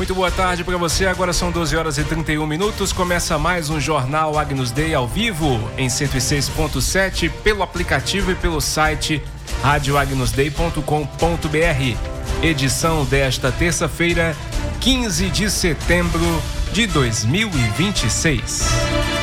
Muito boa tarde para você, agora são 12 horas e 31 minutos, começa mais um Jornal Agnus Dei ao vivo em 106.7 pelo aplicativo e pelo site radioagnusdei.com.br. Edição desta terça-feira, 15 de setembro de 2026.